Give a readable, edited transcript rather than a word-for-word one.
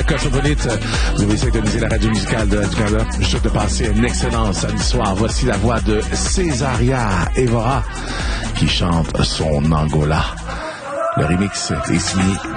à Cosmopolite. Vous avez syntonisé la radio musicale du Canada. Je souhaite de passer un excellent samedi soir. Voici la voix de Césaria Evora qui chante son Angola. Le remix est signé